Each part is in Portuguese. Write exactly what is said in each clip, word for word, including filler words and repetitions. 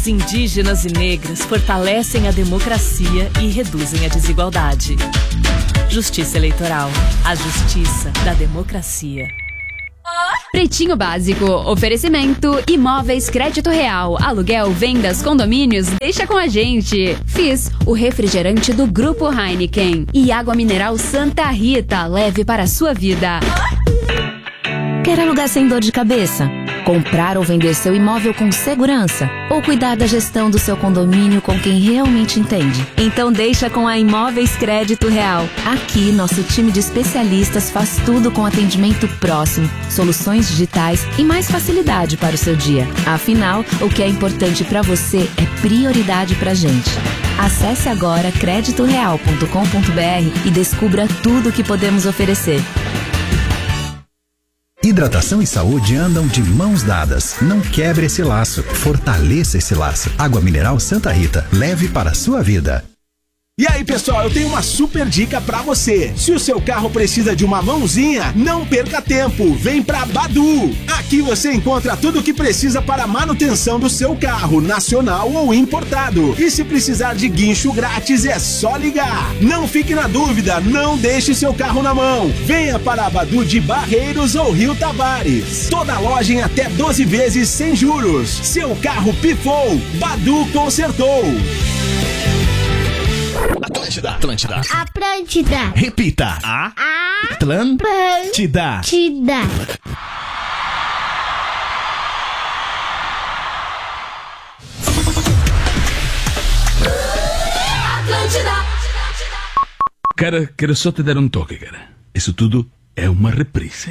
indígenas e negras fortalecem a democracia e reduzem a desigualdade. Justiça Eleitoral. A justiça da democracia. Pretinho Básico. Oferecimento Imóveis Crédito Real. Aluguel, vendas, condomínios. Deixa com a gente. Fiz o refrigerante do Grupo Heineken. E água mineral Santa Rita. Leve para a sua vida. Quer alugar sem dor de cabeça? Comprar ou vender seu imóvel com segurança? Ou cuidar da gestão do seu condomínio com quem realmente entende? Então deixa com a Imóveis Crédito Real. Aqui, nosso time de especialistas faz tudo com atendimento próximo, soluções digitais e mais facilidade para o seu dia. Afinal, o que é importante para você é prioridade pra gente. Acesse agora crédito real ponto com ponto b r e descubra tudo o que podemos oferecer. Hidratação e saúde andam de mãos dadas. Não quebre esse laço. Fortaleça esse laço. Água mineral Santa Rita. Leve para a sua vida. E aí, pessoal, eu tenho uma super dica pra você. Se o seu carro precisa de uma mãozinha, não perca tempo. Vem pra Badu. Aqui você encontra tudo o que precisa para a manutenção do seu carro, nacional ou importado. E se precisar de guincho grátis, é só ligar. Não fique na dúvida, não deixe seu carro na mão. Venha para a Badu de Barreiros ou Rio Tavares. Toda loja em até doze vezes sem juros. Seu carro pifou, Badu consertou. Atlântida. Atlântida. Atlântida. Repita. A. Atlântida. Atlântida. Atlântida. Cara, quero só te dar um toque, cara. Isso tudo é uma reprise.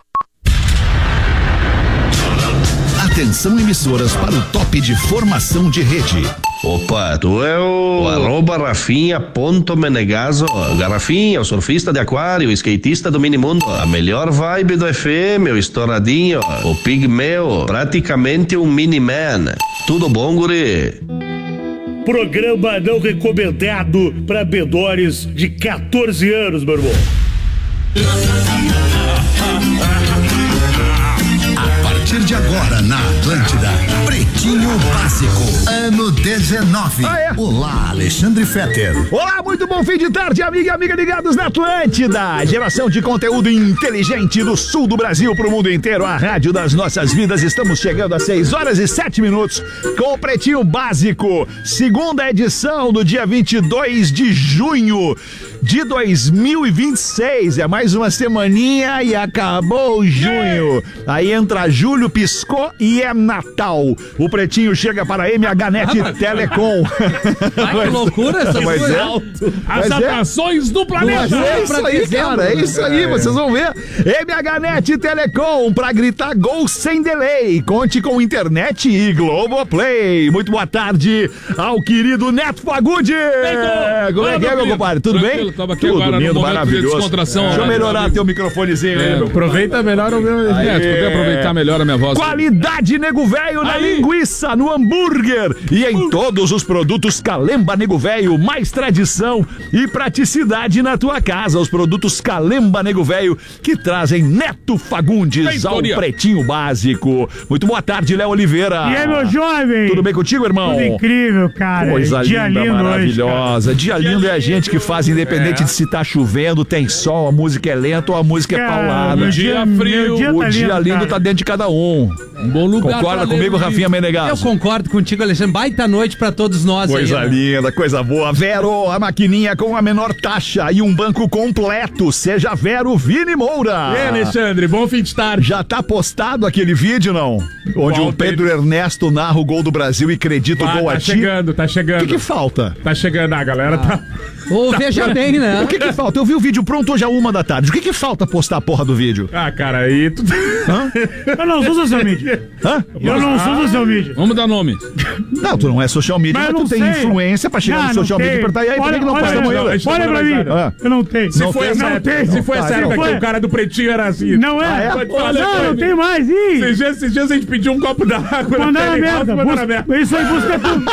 Atenção, emissoras, para o top de formação de rede. Opa, tu é o, o arroba Rafinha ponto Menegaso. Garrafinha, o surfista de aquário, o skatista do minimundo. A melhor vibe do F M, o estouradinho, o pigmeu, praticamente um mini-man. Tudo bom, guri? Programa não recomendado para menores de quatorze anos, meu irmão. A partir de agora na Atlântida, Pretinho Básico, ano dezenove. Ah, é? Olá, Alexandre Fetter. Olá, muito bom fim de tarde, amiga e amiga ligados na Atlântida. Geração de conteúdo inteligente do sul do Brasil pro mundo inteiro. A rádio das nossas vidas. Estamos chegando às seis horas e sete minutos com o Pretinho Básico. Segunda edição do dia vinte e dois de junho de dois mil e vinte e seis. É mais uma semaninha e acabou junho. Aí entra julho, piscou e é Natal. O Pretinho chega para a M H Net ah, Telecom. Ai, que loucura essa coisa. É. As atrações é. do planeta. É isso aí, cara. É isso aí, vocês vão ver. M H Net Telecom, pra gritar gol sem delay. Conte com internet e Globoplay. Muito boa tarde ao querido Neto Fagundes. Como é que é, meu compadre? Tudo bem? Tava aqui Tudo agora lindo, no maravilhoso. Deixa eu melhorar teu microfonezinho é, aí, meu aproveita melhor o meu. É, se puder aproveitar melhor a minha voz. Qualidade Nego Velho na aí. linguiça, no hambúrguer e em todos os produtos Calemba Nego Velho. Mais tradição e praticidade na tua casa. Os produtos Calemba Nego Velho que trazem Neto Fagundes Bem, ao Toria. Pretinho Básico. Muito boa tarde, Léo Oliveira. E aí, meu jovem? Tudo bem contigo, irmão? Tudo incrível, cara. Coisa Dia linda, lindo maravilhosa. Hoje, Dia lindo é a gente que faz, independente é. de se tá chovendo, tem sol, a música é lenta ou a música cara, é paulada. Dia frio. Dia o tá dia lindo, lindo tá dentro de cada um. Um bom lugar. Concorda comigo, Rafinha Menegaso? Eu concordo contigo, Alexandre. Baita noite pra todos nós. Coisa aí, linda, né? Coisa boa. Vero, a maquininha com a menor taxa e um banco completo. Seja Vero Vini Moura. E aí, Alexandre, bom fim de tarde. Já tá postado aquele vídeo, não? Onde Qual o Pedro Pedro? Ernesto narra o gol do Brasil e acredita ah, o gol tá a ti. Tá chegando, tá chegando. O que que falta? Tá chegando, a galera ah. tá... Ô, tá veja bem, né? O que que falta? Eu vi o vídeo pronto hoje a uma da tarde. O que que falta postar a porra do vídeo? Ah, cara, aí tu... Hã? Eu não sou social media. Hã? Eu não sou social media. Vamos dar nome. Não, tu não é social media, mas, mas tu tem sei. influência pra chegar não, no social media e apertar. E aí, por que que não posta amanhã? Olha pra mim. Ah. Eu não tenho. Se não foi essa época, se foi essa época que o cara do Pretinho era assim. Não é? Ah, é? Não, não, não tem mais. Esses dias, esses dias a gente pediu um copo d'água. Mandar na merda. Busca, isso aí, busca tudo.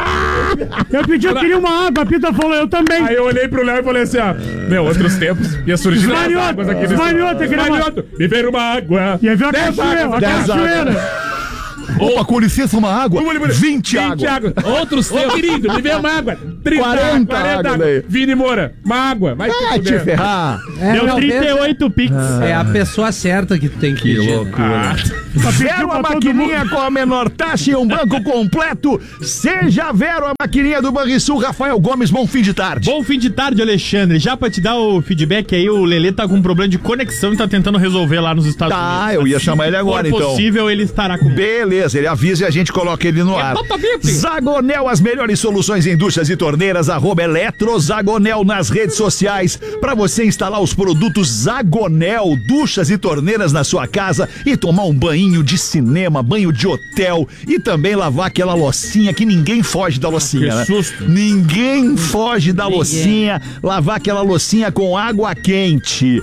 Eu pedi, eu queria uma água. A Pita falou, eu também. Aí eu olhei pro Léo e falei assim, ó. Meu, outros tempos. Ia surgir as águas aqui. Esmalhoto, Esmalhoto. Me veio uma água. Ia ver a cachoeira. A cachoeira. Opa, com licença, uma água. vinte água. água. Outros tempos. Ô, querido, me vê uma água. trinta, quarenta, quarenta água daí. Vini Moura, uma água. Vai ah, te ferrar. É, Deu não, trinta e oito pix. É a pessoa certa que tu tem que ir. Que loucura. Ah. Vero a maquininha com a menor taxa e um banco completo. Seja Vero a maquininha do Banrisul. Rafael Gomes, bom fim de tarde. Bom fim de tarde, Alexandre. Já pra te dar o feedback aí, o Lelê tá com um problema de conexão e tá tentando resolver lá nos Estados tá, Unidos. Tá, eu ia assim, chamar ele agora, então. Se possível, ele estará com... Beleza, ele avisa e a gente coloca ele no ar. Zagonel, as melhores soluções em duchas e torneiras, arroba Eletrozagonel nas redes sociais, pra você instalar os produtos Zagonel, duchas e torneiras na sua casa e tomar um banho de cinema, banho de hotel e também lavar aquela loucinha que ninguém foge da loucinha, que né? susto. Ninguém foge da ninguém. loucinha, lavar aquela loucinha com água quente.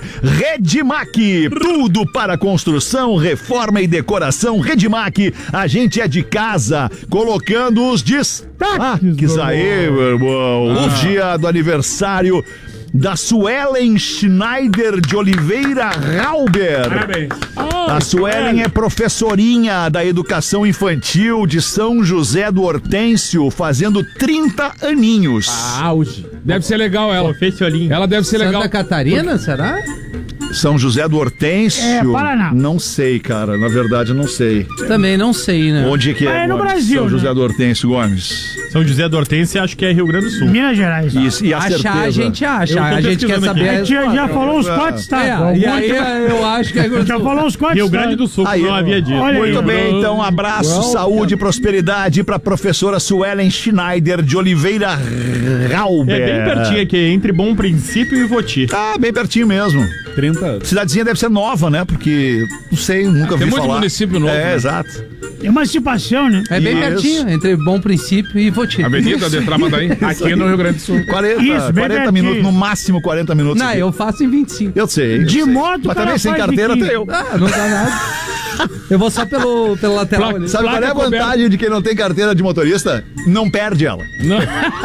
Redmac, tudo para construção, reforma e decoração. Redmac, a gente é de casa, colocando os destaques aí, meu irmão. Ah. O dia do aniversário da Suelen Schneider de Oliveira Rauber. Parabéns. A Suelen é professorinha da educação infantil de São José do Hortêncio, fazendo trinta aninhos. Ah, auge. Deve ser legal ela. Professorinha. Ela deve ser Santa legal. Santa Catarina, será? São José do Hortêncio? É, Paraná. Não sei, cara. Na verdade, não sei. Também não sei, né? Onde é que é? É no Brasil, São José né? do Hortêncio, Gomes. São José do Hortêncio, acho que é Rio Grande do Sul. Minas Gerais. Isso, e a Achar, certeza? a gente acha. Eu tô A gente quer pesquisando saber. aqui. A gente já falou os quatro estados. É, e aí eu acho que é Já falou os quatro Rio estados. Grande do Sul, Aí, não havia dito. olha Muito aí. bem, então abraço, Well, saúde e prosperidade para a professora Suelen Schneider de Oliveira Rauber. É bem pertinho aqui, entre Bom Princípio e Voti. Ah, bem pertinho mesmo. trinta. Cidadezinha deve ser nova, né? Porque, não sei, nunca vi Tem muito falar. município novo, É, né? exato. Emancipação, né? É bem Isso. pertinho, entre Bom Princípio e Voti. Avenida de Tramandaí, aqui no Rio Grande do Sul. quarenta, Isso, bem quarenta pertinho. minutos, no máximo quarenta minutos. Não, aqui. eu faço em vinte e cinco. Eu sei. eu De sei. moto, Mas o cara também sem faz carteira biquinho. até eu. Ah, não dá nada. Eu vou só pelo, pelo lateral Placa- ali. Sabe qual é a Placa vantagem de quem não tem carteira de motorista? Não perde ela. Não.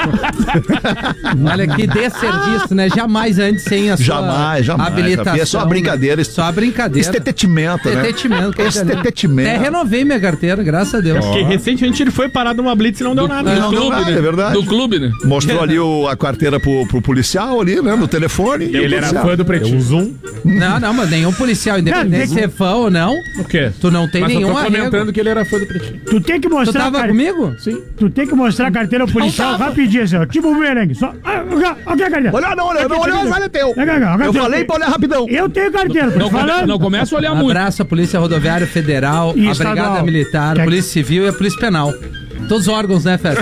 Olha que desserviço, né? Jamais antes sem a sua Jamais, jamais. habilitação. É só brincadeira. Né? Só brincadeira. Estetimento, né? Estetimento. coisa linda. Estetimento. Até renovei minha carteira, graças a Deus. Porque recentemente ele foi parado numa blitz e não deu nada. Não deu nada, é verdade. Do clube, né? Mostrou ali o, a carteira pro, pro policial ali, né? No telefone. e Ele tudo era certo. fã do Pretinho. Um zoom. Não, não, mas nenhum policial, independente se é fã ou não, O quê? tu não tem Mas nenhum eu tô arrego. comentando que ele era fã do Pretinho. Tu tem que Tu mostrar tava a car- comigo? Sim. Tu tem que mostrar a carteira ao policial tava. rapidinho, assim, ó. Tipo o bumerangue. Só. Ah, aqui, aqui a carteira. Olha, não, olha, não, olha, Aqui, olha, teu. Aqui, aqui, aqui, Eu aqui, falei aqui. pra olhar rapidão. Eu tenho carteira, tô Não, te come, falando. não começa a olhar muito. Abraço a Polícia Rodoviária Federal, E a estadual. Brigada Militar, Que- a Polícia Civil e a Polícia Penal. Todos os órgãos, né, Festa?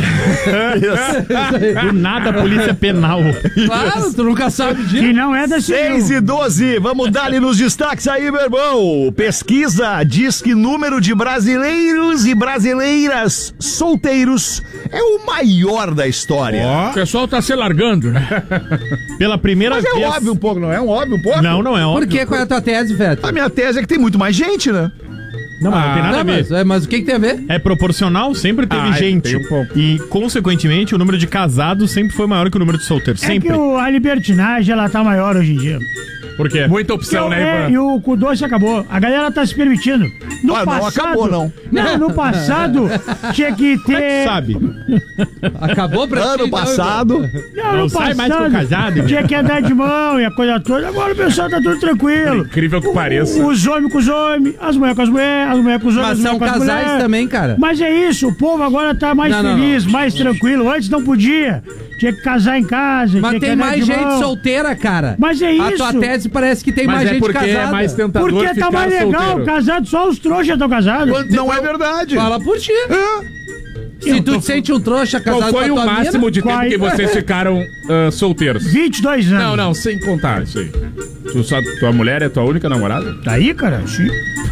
Do nada, a polícia penal. Claro, tu nunca sabe disso. Que não é da seis e doze, vamos dar ali nos destaques aí, meu irmão. Pesquisa diz que número de brasileiros e brasileiras solteiros é o maior da história. O pessoal tá se largando, né? Pela primeira Mas vez. é óbvio um pouco, não é? Um óbvio um pouco? Não, não é óbvio. Por quê? Qual é a tua tese, Feta? A minha tese é que tem muito mais gente, né? Não, mas não tem Ah, nada Tá, a ver. mas, é, mas o que, que tem a ver? É proporcional, sempre teve Ah, gente. tem um pouco. E, consequentemente, o número de casados sempre foi maior que o número de solteiros. É Sempre. que o- a libertinagem, ela tá maior hoje em dia. Por quê? Muita opção, Porque, é, né, e Ivan? o cu doce acabou. A galera tá se permitindo. No Ah, não passado, acabou, não. Não, no passado tinha que Como é que ter... sabe? Acabou pra ti, Ano então, passado. Não, Não no sai mais passado com casado. tinha que andar de mão e a coisa toda. Agora o pessoal tá tudo tranquilo. Incrível que pareça. Os homens com os homens, as mulheres com as mulheres, as mulheres com os homens, Mas as são mulheres com as casais mulheres. também, cara. Mas é isso, o povo agora tá mais Não, não, feliz, mais tranquilo. Antes não podia. Tinha que casar em casa. Mas tinha que tem andar mais de gente mão. solteira, cara. Mas é A isso. tua tese parece que tem Mas mais é gente porque casada. é mais tentador Porque ficar tá mais legal, solteiro. casado, só os trouxas estão casados. Não é verdade. Fala por ti. Se Eu tu tô- te sente um trouxa casado Qual foi com o a tua máximo mina, de tempo Qual- que vocês ficaram ah, solteiros? vinte e dois anos. Não, não, sem contar isso aí. Tu, só, tua mulher é tua única namorada? Tá aí, cara? Sim.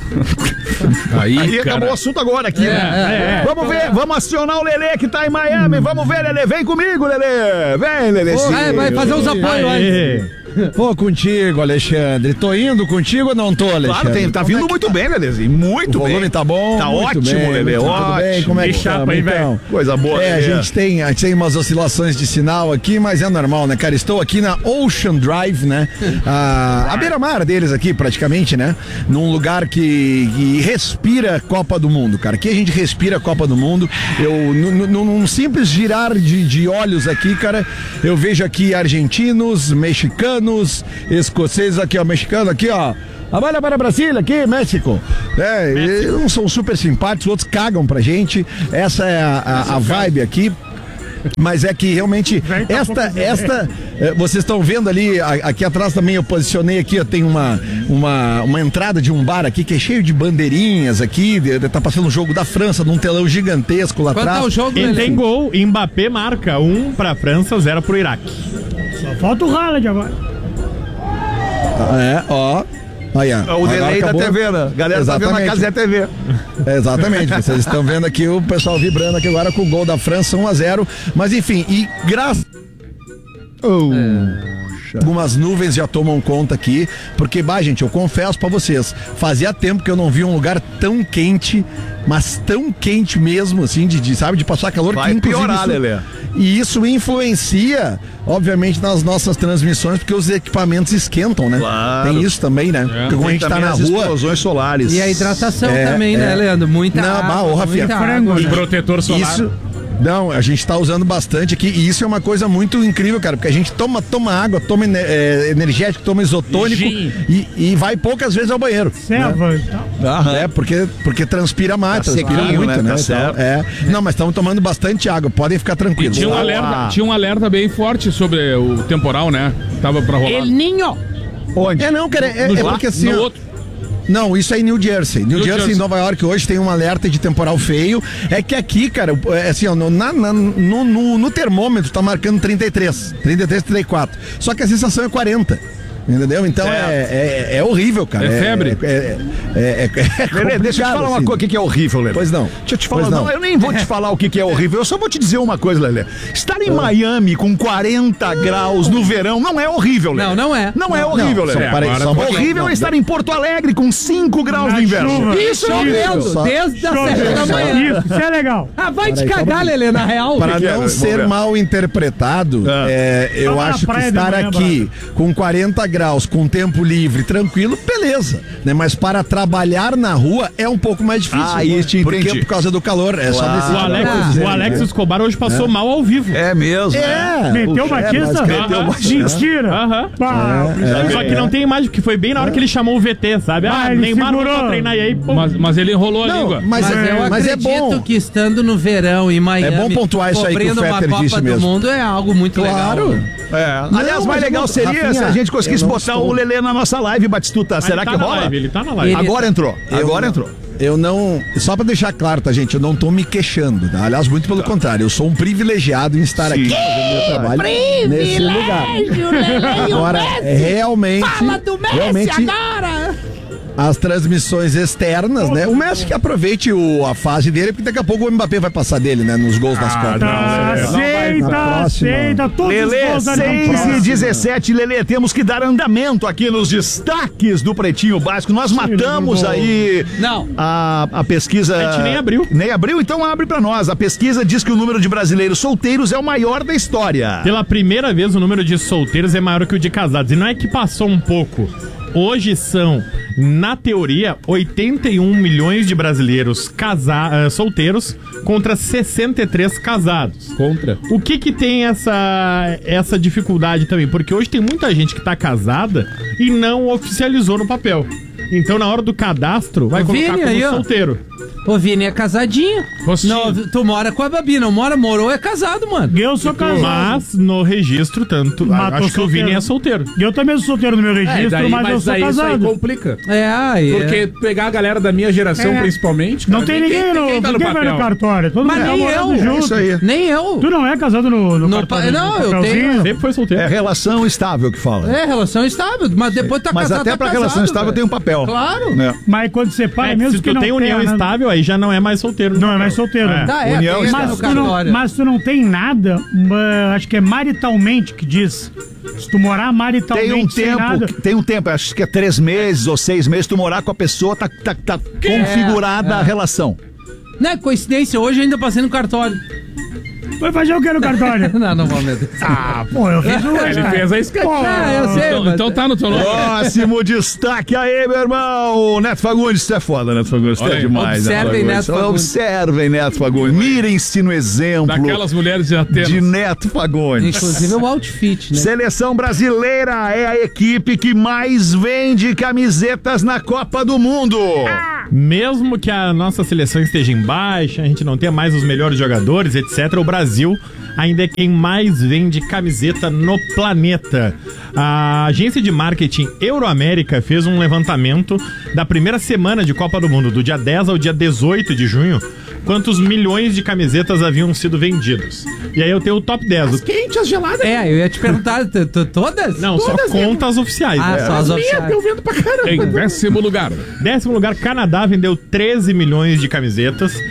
Aí, Aí cara. acabou o assunto agora aqui, É, né? é, é. Vamos ver, vamos acionar o Lelê que tá em Miami. Vamos ver, Lelê. Vem comigo, Lelê. Vem, Lelê. Vai, vai fazer os apoios Aê. antes. Vou contigo, Alexandre. Tô indo contigo ou não tô, Alexandre? Claro, tem, tá vindo muito bem, Lelezinho. Muito bem. O volume tá bom? Tá muito ótimo, bem, Lele. tudo Ótimo. bem? Como é que chapa tá, aí, então? velho? Coisa boa, É, a Lelê. gente, tem, a gente tem umas oscilações de sinal aqui, mas é normal, né, cara? Estou aqui na Ocean Drive, né? A, a beira-mar deles aqui, praticamente, né? Num lugar que, que respira Copa do Mundo, cara. Aqui a gente respira Copa do Mundo. Eu, num, num simples girar de, de olhos aqui, cara, eu vejo aqui argentinos, mexicanos, escoceses aqui, ó, mexicano aqui, ó. Trabalha para Brasília aqui, México. É, eles não são super simpáticos, outros cagam pra gente. Essa é a, a, a vibe aqui. Mas é que realmente esta, esta eh, vocês estão vendo ali, a, aqui atrás também eu posicionei aqui, ó, tem uma, uma, uma entrada de um bar aqui que é cheio de bandeirinhas aqui, de, de, tá passando o jogo da França num telão gigantesco lá atrás. Quanto é o jogo, ele tem gol, Mbappé marca um pra França, zero pro Iraque. Só falta o Haaland agora. É, ó. Aí, ó. O delay da T V, né? Galera exatamente. Tá vendo na casa da T V. É, exatamente, vocês estão vendo aqui o pessoal vibrando aqui agora com o gol da França, um a zero. Mas enfim, e graças... Oh. É. Algumas nuvens já tomam conta aqui, porque, bah, gente, eu confesso pra vocês, fazia tempo que eu não vi um lugar tão quente, mas tão quente mesmo, assim, de, de sabe, de passar calor. Vai que piorar, isso, Lelê. E isso influencia, obviamente, nas nossas transmissões, porque os equipamentos esquentam, né? Claro. Tem isso também, né? É. Porque como a gente tá na as rua... explosões solares. E a hidratação É, também, é. né, Leandro? Muita Não, água, bah, ô, Rafinha, muita água, E né? protetor solar. Isso, não, a gente tá usando bastante aqui e isso é uma coisa muito incrível, cara, porque a gente toma, toma água, toma é, energético, toma isotônico e, e vai poucas vezes ao banheiro. Selva né? É, porque, porque transpira mais, Tá transpira sequinho, muito, né? né? Tá Então, certo. é. Não, mas estamos tomando bastante água, podem ficar E tranquilos. tinha um, Uau. alerta, tinha um alerta bem forte sobre o temporal, né? Tava pra rolar. El Ninho! Onde? É, não, cara, é, No- é porque assim... no ó, outro. Não, isso é em New Jersey. New, New Jersey, Jersey. em Nova York, hoje tem um alerta de temporal feio. É que aqui, cara, é assim, ó, no, na- na- no, no- no termômetro tá marcando trinta e três, trinta e três, trinta e quatro. Só que a sensação é quarenta. Entendeu? Então é, é, é horrível, cara. É febre? É, é, é, é, é Lelê, deixa eu te falar uma assim. coisa, o que que é horrível, Lelê? Pois não. Deixa eu te falar, Pois não. não. eu nem vou te falar o que que é horrível, eu só vou te dizer uma coisa, Lelê. Estar em Miami com quarenta graus no verão não é horrível, Lelê. Não, não é. Não é Não, horrível, não, Lelê. só parei, só um pouquinho. Horrível Não, é estar em Porto Alegre com cinco graus Na no inverno. chuva. Isso Isso, chovendo, só- desde as Chovendo. sete da manhã. Isso, isso é legal. Ah, vai te Peraí, só um cagar, pouquinho. Lelê, na real. Para que é? não Vamos ser ver. mal interpretado, Ah. é, eu Tava na acho que praia de estar manhã, aqui com quarenta graus, com tempo livre, tranquilo, beleza. Né? Mas para trabalhar na rua é um pouco mais difícil. Ah, isso te Porque entendi. por causa do calor. É só Claro. nesse O Alex, tipo o Alex Escobar hoje passou mal ao vivo. É mesmo. É. Meteu o É, Batista? mas meteu o Batista. Mentira. Aham. Pá, É, Só que não tem imagem, porque foi bem na hora que ele chamou o V T, sabe? Ah, Ah, ele Neymar não segurou. pra treinar e aí, pô. Mas, mas ele enrolou a Não, língua. mas, Mas é, eu mas é acredito bom. que estando no verão em Miami, É bom pontuar isso aí que o cobrindo uma Fetter Copa disse do mesmo. Mundo é algo muito Claro. legal. É. Não, Aliás, mas mais eu legal não- seria Rafinha, se a gente conseguisse eu não botar estou- o Lelê na nossa live, Batistuta. Será ele que tá na rola? live, ele tá na live. Ele- Agora entrou. Eu Agora não- entrou. Eu não. Só pra deixar claro, tá, gente? Eu não tô me queixando, tá? Aliás, muito pelo contrário. Eu sou um privilegiado em estar Sim. aqui fazendo meu trabalho nesse lugar. Agora, realmente. Fala do Messi realmente, agora! as transmissões externas, né? O Messi que aproveite o, a fase dele, porque daqui a pouco o Mbappé vai passar dele, né? Nos gols das Copas. Tá, é. aceita, Na próxima. aceita. Todos Lelê, os gols ali na seis e próxima. dezessete, Lelê, temos que dar andamento aqui nos destaques do Pretinho Básico. Nós matamos gol. aí Não. a, a pesquisa. A gente nem abriu. Nem abriu, então abre pra nós. A pesquisa diz que o número de brasileiros solteiros é o maior da história. Pela primeira vez, o número de solteiros é maior que o de casados. E não é que passou um pouco. Hoje são, na teoria, oitenta e um milhões de brasileiros casa- eh, solteiros contra sessenta e três casados. Contra. O que que tem essa, essa dificuldade também? Porque hoje tem muita gente que tá casada e não oficializou no papel. Então, na hora do cadastro, vai O colocar Vini como aí, ó. solteiro. O Vini é casadinho. Rostinho. Não, tu mora com a Babi, não mora, morou, é casado, mano. Eu sou casado. Mas no registro, tanto. Mas tô acho que o Vini solteiro. é solteiro. Eu também sou solteiro no meu É, registro, daí, mas, eu mas sou daí isso aí casado. complica. É, aí. Porque pegar a galera da minha geração, É. principalmente. Não cara, tem ninguém, no, ninguém tá no ninguém vai no papel. cartório. Todo Mas mundo nem tá eu. morando É junto. isso aí. Nem eu. Tu não é casado no, no, No cartório? pa- não, no eu papelzinho? tenho- Sempre foi solteiro. É relação estável que fala. É, relação estável, mas depois tá Mas casado. até tá pra casado, relação estável velho. tem um papel, legal. Claro. É. Mas quando separa, É, mesmo se que tu não tem união tenha, né? estável, aí já não é mais solteiro. Não é mais solteiro. É. Tá, é, União tem está Mas no tu, não, cartório. mas tu não tem nada, mas acho que é maritalmente que diz. Se tu morar maritalmente Tem um sem tempo, nada... tem um tempo, acho que é três meses ou seis meses, tu morar com a pessoa, tá, tá, tá configurada é. a relação. Não é coincidência, hoje ainda passei no cartório. Vai fazer o que no cartório? Não, não vou medo. Ah, pô, eu fiz o... Ele fez a escadinha. Ah, eu sei, Então, mas- então tá no teu nome. Próximo destaque aí, meu irmão. Neto Fagundes, isso é foda, Neto Fagundes. Isso Olha é aí. demais, Observem Neto Fagundes. Observem Neto Fagundes. Mirem-se no exemplo Daquelas mulheres de Atenas. de Neto Fagundes. Inclusive o outfit, né? Seleção brasileira é a equipe que mais vende camisetas na Copa do Mundo. Mesmo que a nossa seleção esteja em baixa, a gente não tenha mais os melhores jogadores, etcétera, o Brasil ainda é quem mais vende camiseta no planeta. A agência de marketing Euroamérica fez um levantamento da primeira semana de Copa do Mundo, do dia dez ao dia dezoito de junho, quantos milhões de camisetas haviam sido vendidos. E aí eu tenho o top dez. As quentes, as geladas. É, eu ia te perguntar, t- t- todas? Não, Todas, só conta as oficiais. Ah, né? só as Minha, oficiais. eu vendo pra caramba. Em décimo lugar. Décimo lugar, Canadá vendeu treze milhões de camisetas.